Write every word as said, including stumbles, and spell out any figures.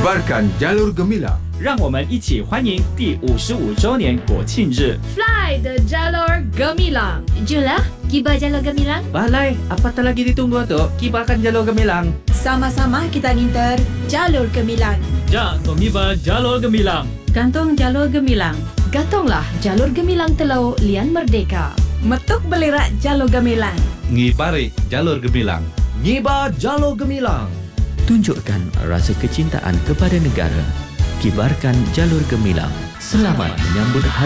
Kibarkan jalur gemilang. 让我们一起欢迎第五十五周年国庆日。 Fly the Jalur Gemilang. Julah, kibar jalur gemilang. Balai, apa tak lagi ditunggu tu? Kibarkan jalur gemilang. Sama-sama kita nginter Jalur Gemilang. Ja, mengibar jalur gemilang. Gantung Jalur Gemilang. Gantunglah jalur gemilang Telau Lian Merdeka. Metuk belirak Jalur Gemilang. Ngibari jalur gemilang. Ngibar jalur gemilang. Tunjukkan rasa kecintaan kepada negara. Kibarkan jalur gemilang. Selamat menyambut Hari